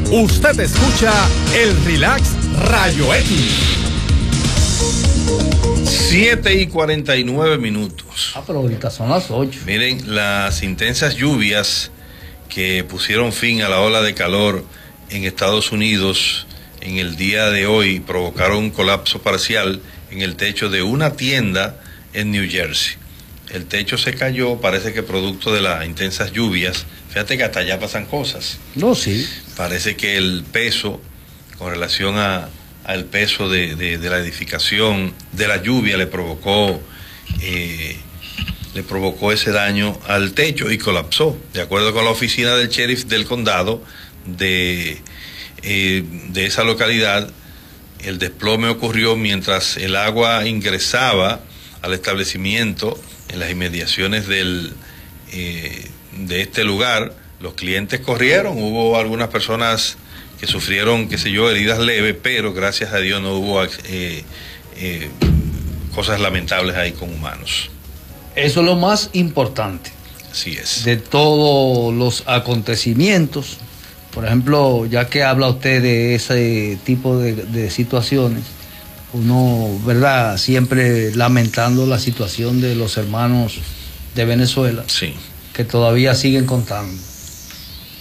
Usted escucha el Relax Rayo X. 7:49. Pero ahorita son las 8. Miren, las intensas lluvias que pusieron fin a la ola de calor en Estados Unidos en el día de hoy provocaron un colapso parcial en el techo de una tienda en New Jersey. El techo se cayó, parece que producto de las intensas lluvias. Fíjate que hasta allá pasan cosas. No, sí. Parece que el peso, con relación al peso de la edificación, de la lluvia, le provocó ese daño al techo y colapsó. De acuerdo con la oficina del sheriff del condado de esa localidad, el desplome ocurrió mientras el agua ingresaba al establecimiento en las inmediaciones de este lugar. Los clientes corrieron, hubo algunas personas que sufrieron, heridas leves, pero gracias a Dios no hubo cosas lamentables ahí con humanos. Eso es lo más importante. Así es. De todos los acontecimientos, por ejemplo, ya que habla usted de ese tipo de situaciones, uno, ¿verdad?, siempre lamentando la situación de los hermanos de Venezuela, sí, que todavía siguen contando.